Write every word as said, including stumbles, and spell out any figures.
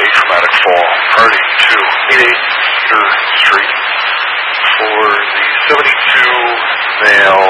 traumatic fall. Party to eight eight Cedar Street for the seventy-two male